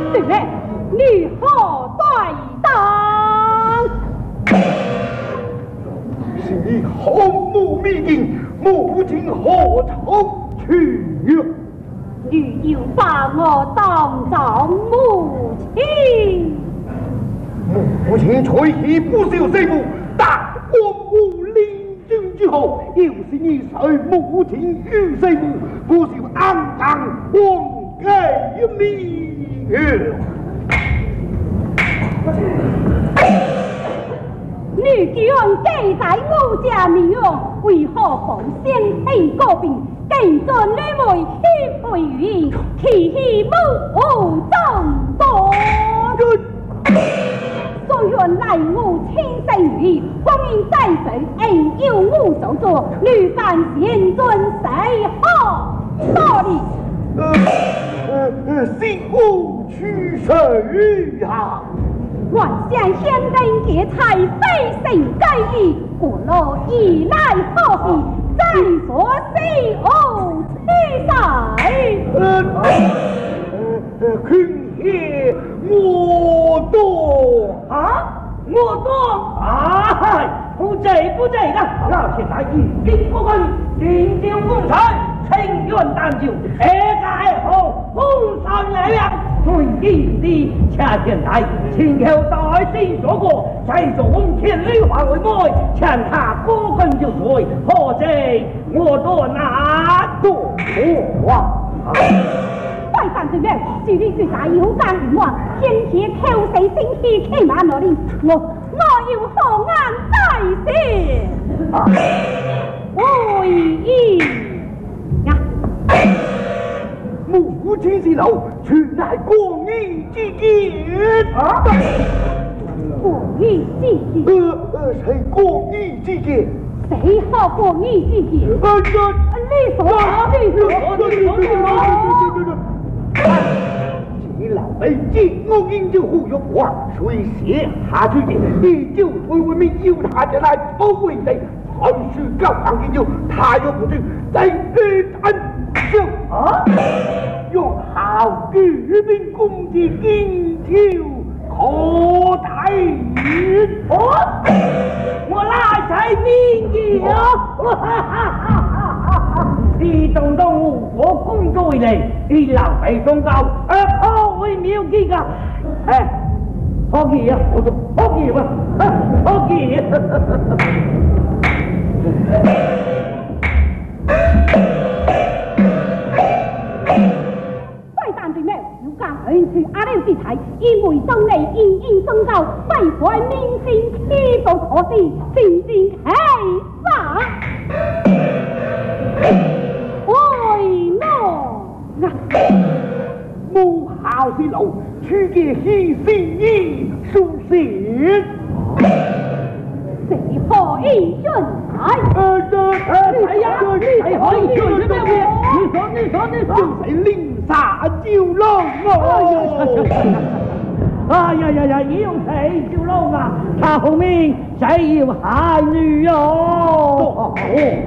对了，你何对当？ 是你红母灭尽，母亲何处去呀？ 你又把我当作母亲？ 母亲垂涎不孝生母，大光武临终之后，又是你受母亲与生母，不孝安葬皇给命女将记在我家名哦，为何奉先起过病？更准女妹去回云，其气母众多。所愿来我亲生女，光阴在身，应有我所作，女犯贤尊谁好道理？ 幸福取手啊！ 万象先人劫财，非成该义，过路以来何必再所西欧七赛？ 君爷我多啊！我多啊！不对的，老天来已经不问，临酒共餐，情愿淡酒，爱好风山来了。最近的恰天台，请求大师说过，在中天女皇为爱，请他过分就罪，或者我多拿多快上对面，距离最大有干无望，天铁口水星气开马落里，我有何安在先？为义呀！ 母亲是老，全乃光阴之劫啊！ 光阴之劫？ 是光阴之劫。 谁好光阴之劫？你说。 这老辈见我应就忽悠我，所以写下去的，你就会为民由他前来保卫谁？凡是高堂研究，他又不知在单手啊，用好举兵攻击金秋可待我拉才名义你动动我工作来，你老辈忠告，可会妙计噶？可记啊，可记嘛，可记。 再战对面，有讲恩去阿六之才，因为当内隐隐升高，败坏民心，气数可惜，真正气法。 母好是老，取给喜心意舒适。 谁可以准来？ 谁可以准什么？你说， 就是令杀九龙哎呀，有谁九龙啊？他后面谁有害女哦？